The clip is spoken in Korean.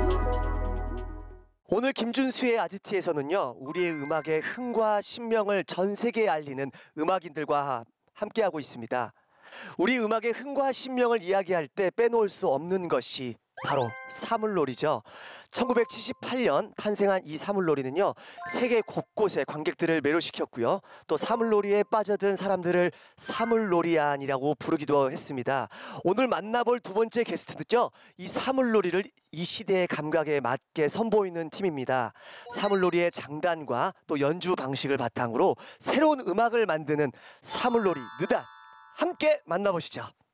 오늘 김준수의 아지트에서는요, 우리의 음악의 흥과 신명을 전 세계에 알리는 음악인들과 함께하고 있습니다. 우리 음악의 흥과 신명을 이야기할 때 빼놓을 수 없는 것이 바로 사물놀이죠. 1978년 탄생한 이 사물놀이는요, 세계 곳곳에 관객들을 매료시켰고요. 또 사물놀이에 빠져든 사람들을 사물놀이안이라고 부르기도 했습니다. 오늘 만나볼 두 번째 게스트는요, 이 사물놀이를 이 시대의 감각에 맞게 선보이는 팀입니다. 사물놀이의 장단과 또 연주 방식을 바탕으로 새로운 음악을 만드는 사물놀이 느닷, 함께 만나보시죠.